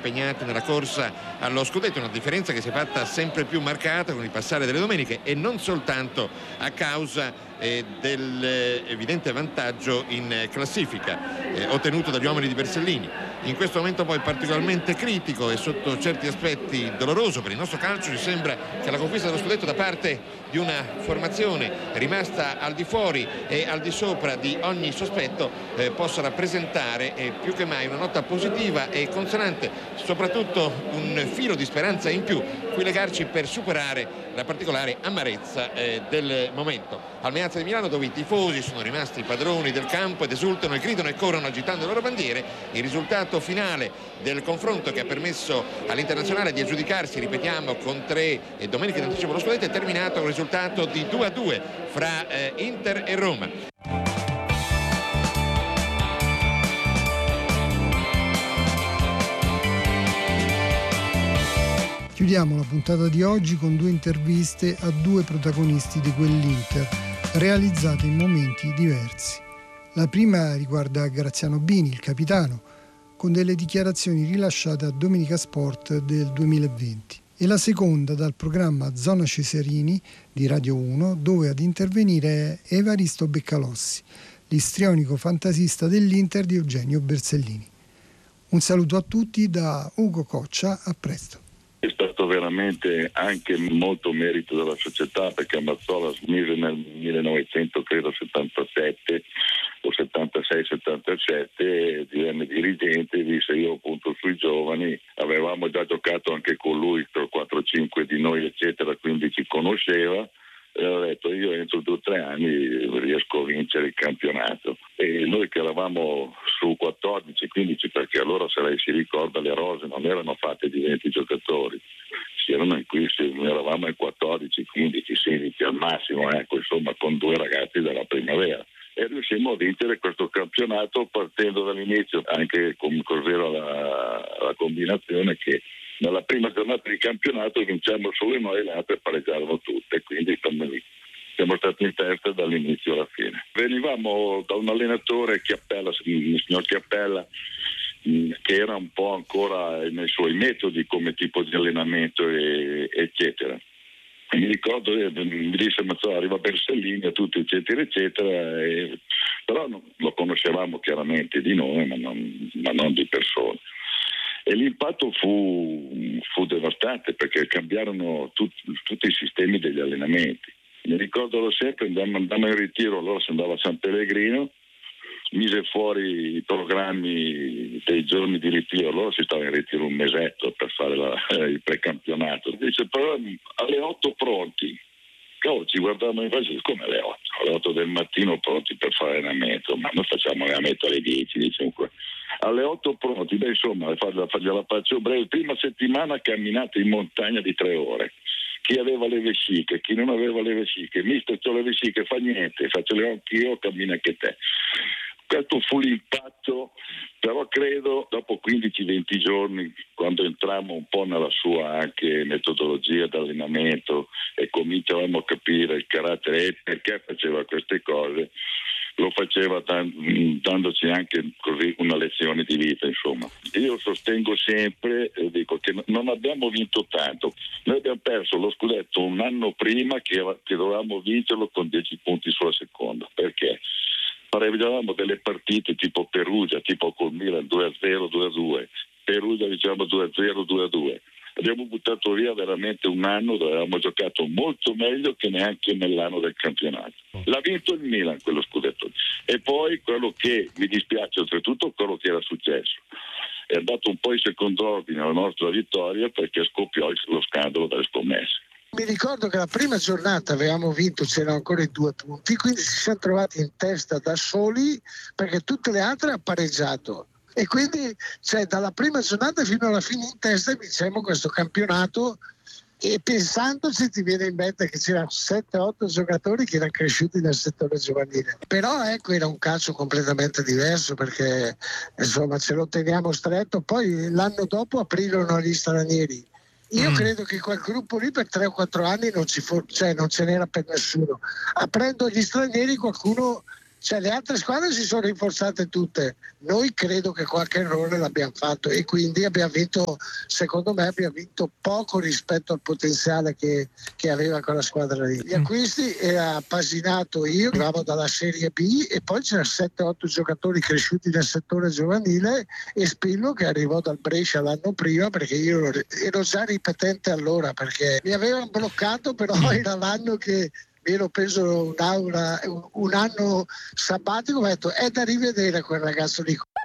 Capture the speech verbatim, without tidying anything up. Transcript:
impegnati nella corsa allo scudetto, una differenza che si è fatta sempre più marcata con il passare delle domeniche e non soltanto a causa eh, dell'evidente vantaggio in eh, classifica eh, ottenuto dagli uomini di Bersellini. In questo momento poi particolarmente critico e sotto certi aspetti doloroso per il nostro calcio, ci sembra che la conquista dello scudetto da parte di una formazione rimasta al di fuori e al di sopra di ogni sospetto eh, possa rappresentare eh, più che mai una nota positiva e consonante, soprattutto un filo di speranza in più cui legarci per superare la particolare amarezza eh, del momento. Al Meazza di Milano, dove i tifosi sono rimasti padroni del campo ed esultano e gridano e corrono agitando le loro bandiere, il risultato finale del confronto che ha permesso all'Internazionale di aggiudicarsi, ripetiamo, con tre eh, domeniche di anticipo lo scudetto è terminato con un risultato di due a due fra eh, Inter e Roma. Chiudiamo la puntata di oggi con due interviste a due protagonisti di quell'Inter, realizzate in momenti diversi. La prima riguarda Graziano Bini, il capitano, con delle dichiarazioni rilasciate a Domenica Sport del duemilaventi. E la seconda dal programma Zona Cesarini di Radio uno, dove ad intervenire è Evaristo Beccalossi, l'istrionico fantasista dell'Inter di Eugenio Bersellini. Un saluto a tutti da Ugo Coccia, a presto. È stato veramente anche molto merito della società, perché Mazzola smise nel millenovecentosettantasette o settantasei settantasette, divenne dirigente e disse: io punto sui giovani. Avevamo già giocato anche con lui, quattro cinque di noi eccetera, quindi ci conosceva. E ho detto: io entro due o tre anni riesco a vincere il campionato. E noi che eravamo su quattordici quindici, perché allora, se lei si ricorda, le rose non erano fatte di venti giocatori, si erano in cui eravamo in quattordici quindici sedici al massimo, ecco, insomma, con due ragazzi della primavera, e riuscimmo a vincere questo campionato partendo dall'inizio, anche come cos'era la, la combinazione, che nella prima giornata di campionato vinciamo solo noi e le altre pareggiarono tutte, quindi siamo stati in testa dall'inizio alla fine. Venivamo da un allenatore, Chiappella, il signor Chiappella, che era un po' ancora nei suoi metodi come tipo di allenamento e, eccetera. E mi ricordo, mi disse: Mazzola, arriva Bersellini a tutti eccetera eccetera, e, però no, lo conoscevamo chiaramente di nome, ma non, ma non di persona. E l'impatto fu, fu devastante, perché cambiarono tut, tutti i sistemi degli allenamenti. Mi ricordo sempre, andammo, andammo in ritiro, allora si andava a San Pellegrino, mise fuori i programmi dei giorni di ritiro, allora si stava in ritiro un mesetto per fare la, il precampionato. Dice: però alle otto pronti. Cavolo, ci guardavamo in faccia: come alle otto? Alle otto del mattino pronti per fare allenamento, ma noi facciamo allenamento alle dieci, diciamo. Alle otto pronti, beh, insomma, la faccio breve. Prima settimana camminate in montagna di tre ore. Chi aveva le vesciche, chi non aveva le vesciche, mister, c'ho le vesciche, fa niente, faccio le anch'io, cammina anche te. Questo fu l'impatto, però credo dopo quindici venti giorni, quando entrammo un po' nella sua anche metodologia di allenamento e cominciavamo a capire il carattere e perché faceva queste cose, lo faceva dandoci anche così una lezione di vita, insomma. Io sostengo sempre, eh, dico che non abbiamo vinto tanto. Noi abbiamo perso lo scudetto un anno prima che, che dovevamo vincerlo con dieci punti sulla seconda. Perché? Pareggiavamo delle partite tipo Perugia, tipo col Milan due a zero, due a due. Perugia diciamo due a zero, due a due. Abbiamo buttato via veramente un anno dove avevamo giocato molto meglio che neanche nell'anno del campionato. L'ha vinto il Milan quello scudetto. E poi quello che mi dispiace oltretutto, quello che era successo. È andato un po' in secondo ordine la nostra vittoria, perché scoppiò lo scandalo delle scommesse. Mi ricordo che la prima giornata avevamo vinto, c'erano ancora i due punti, quindi ci siamo trovati in testa da soli, perché tutte le altre hanno pareggiato. E quindi, cioè, dalla prima giornata fino alla fine in testa vincemmo questo campionato, e pensandoci ti viene in mente che c'erano sette otto giocatori che erano cresciuti nel settore giovanile. Però ecco, era un calcio completamente diverso, perché insomma ce lo teniamo stretto. Poi l'anno dopo aprirono gli stranieri. Io mm. credo che quel gruppo lì per tre o quattro anni non ci fu, cioè non ce n'era per nessuno. Aprendo gli stranieri qualcuno Cioè le altre squadre si sono rinforzate tutte, noi credo che qualche errore l'abbiamo fatto e quindi abbiamo vinto, secondo me abbiamo vinto poco rispetto al potenziale che, che aveva quella squadra lì. Gli acquisti era Pasinato, io, arrivavo dalla Serie B e poi c'erano sette otto giocatori cresciuti nel settore giovanile e Spillo che arrivò dal Brescia l'anno prima, perché io ero già ripetente allora perché mi avevano bloccato, però era l'anno che mi ero preso un'aula, un, un anno sabbatico, ho detto è da rivedere quel ragazzo lì.